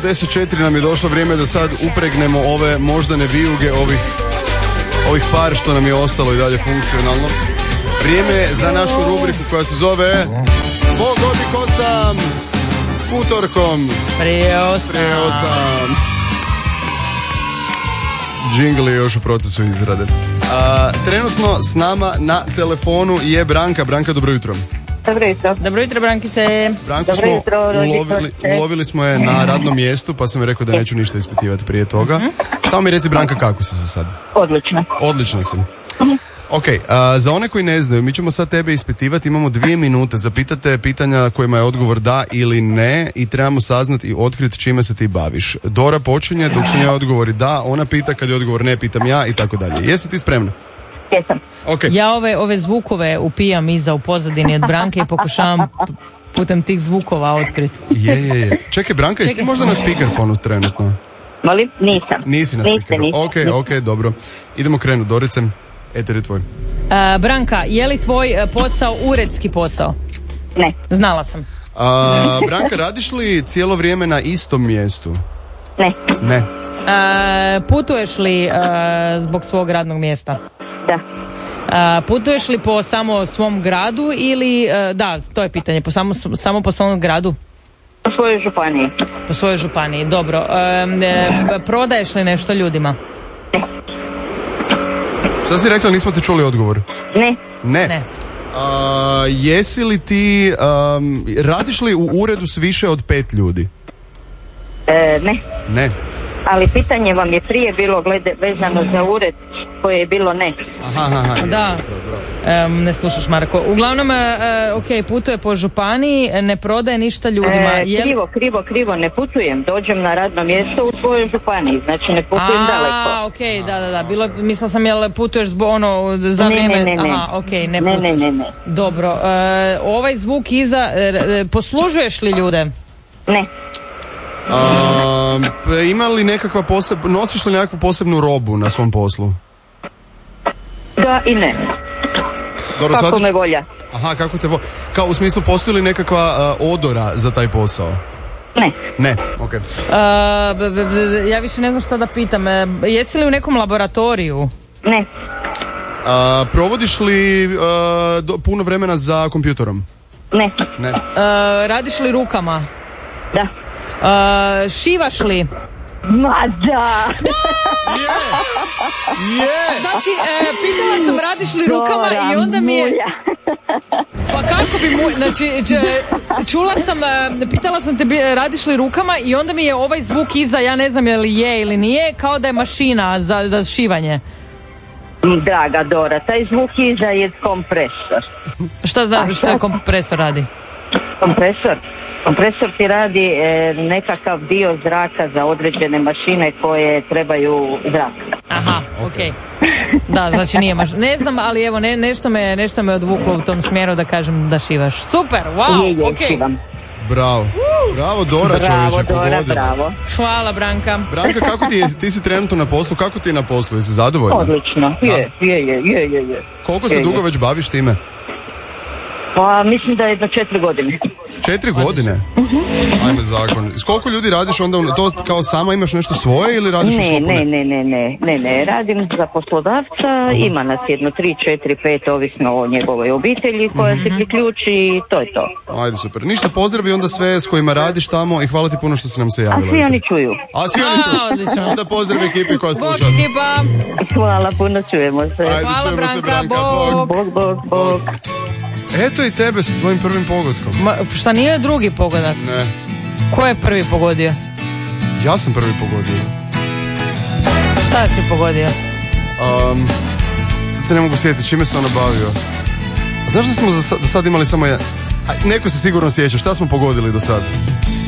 9:54 nam je došlo vrijeme da sad upregnemo ove moždane vijuge ovih par što nam je ostalo i dalje funkcionalno. Vrijeme je za našu rubriku koja se zove Pogodi ko sam utorkom. Prijeo sam. Džingl je još u procesu izrade. Trenutno s nama na telefonu je Branka. Branka, dobro jutro. Dobro jutro. Dobro jutro, Brankice. Branku smo ulovili smo je na radnom mjestu, pa sam joj rekao da neću ništa ispitivati prije toga. Samo mi reci, Branka, kako si za sad? Odlično. Odlično sam. Ok, za one koji ne znaju, mi ćemo sad tebe ispitivati, imamo 2 minute, zapitate pitanja kojima je odgovor da ili ne i trebamo saznati i otkriti čime se ti baviš. Dora počinje, dok su njoj odgovori da, ona pita, kad je odgovor ne, pitam ja i tako dalje. Jesi ti spremna? Jesam. Okay. Ja ove zvukove upijam iza u pozadini od Branke i pokušavam putem tih zvukova otkriti. Je. Čekaj, Branka, jesi ti možda na speakerfonu trenutno? Molim? Nisam. Nisi na speakerfonu. Ok, dobro. Idemo krenuti, Dorice. Eter je tvoj. Branka, je li tvoj posao uredski posao? Ne. Znala sam. Branka, radiš li cijelo vrijeme na istom mjestu? Ne. Putuješ li zbog svog radnog mjesta? Da. Putuješ li po samo svom gradu ili, da, to je pitanje, samo po svom gradu? Po svojoj županiji. Po svojoj županiji, dobro. Prodaješ li nešto ljudima? Šta si rekla, nismo ti čuli odgovor? Ne. Jesi li ti, radiš li u uredu s više od 5 ljudi? Ne. Ali pitanje vam je prije bilo vezano za ured koje je bilo ne. Aha. Da, ne slušaš, Marko. Uglavnom, putuje po županiji, ne prodaje ništa ljudima. Krivo, ne putujem. Dođem na radno mjesto u svojoj županiji, znači ne putujem daleko. Da. Mislila sam, jel putuješ za vrijeme... Ne putuješ. Ne. Dobro, ovaj zvuk iza, poslužuješ li ljude? Ne. Ima li nosiš li nekakvu posebnu robu na svom poslu? Da i ne. Dobro, kako me volja. Aha, kako te volja. Kao u smislu, postoji li nekakva odora za taj posao? Ne, ok. Ja više ne znam šta da pitam. Jesi li u nekom laboratoriju? Ne. Provodiš li puno vremena za kompjutorom? Ne. Radiš li rukama? Da. Šivaš li? Ma da! Znači, pitala sam radiš li rukama i onda mi je... Pa kako bi znači, čula sam, pitala sam te radiš li rukama i onda mi je ovaj zvuk iza, ja ne znam je li je ili nije, kao da je mašina za šivanje. Draga Dora, taj zvuk iza je kompresor. Šta kompresor radi? Kompresor ti radi nekakav dio zraka za određene mašine koje trebaju zrak. Aha, ok. Da, znači nije ne znam, ali evo nešto me odvuklo u tom smjeru da kažem da šivaš. Super, wow, ok. Bravo Dora, čovječe, pogodila. Bravo. Hvala, Branka. Branka, kako ti si trenutno na poslu, kako ti je na poslu, jesi zadovoljna? Odlično, je. Koliko se dugo već baviš time? Pa mislim da je do 4 godine. 4 godine? Ajme zakon. S koliko ljudi radiš onda? To kao sama imaš nešto svoje ili radiš u sklopu? Ne. Radim za poslodavca. Ima nas 1, 3, 4, 5, ovisno o njegovoj obitelji koja se priključi i to je to. Ajde, super. Ništa, pozdravi onda sve s kojima radiš tamo i hvala ti puno što si nam se javila. A svi oni čuju. Odlično. Onda pozdrav ekipi koja sluša. Bog ekipa. Hvala puno, čujemo se. Ajde, hvala, čujemo se, Branka. Bog. Eto i tebe sa tvojim prvim pogodkom. Šta nije drugi pogodak? Ne. Ko je prvi pogodio? Ja sam prvi pogodio. Šta si pogodio? Sad se ne mogu sjetiti čime se ono bavio. Znaš da smo do sad imali samo jedan... Neko se sigurno sjeća, šta smo pogodili do sad?